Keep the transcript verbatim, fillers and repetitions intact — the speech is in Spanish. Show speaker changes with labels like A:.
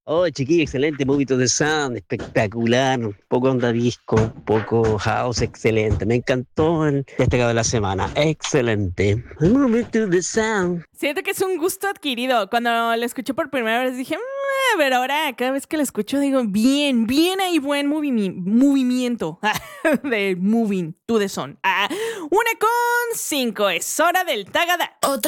A: Oh, chiquillo, excelente, Movie to the Sound, espectacular, un poco onda disco, un poco house, excelente, me encantó el destacado de la semana, excelente. Movie to the Sound.
B: Siento que es un gusto adquirido. Cuando lo escuché por primera vez dije, "Mm", pero ahora cada vez que lo escucho digo, bien, bien hay buen movimi- movimiento de moving to the sun. Ah, una con cinco, es hora del tagada.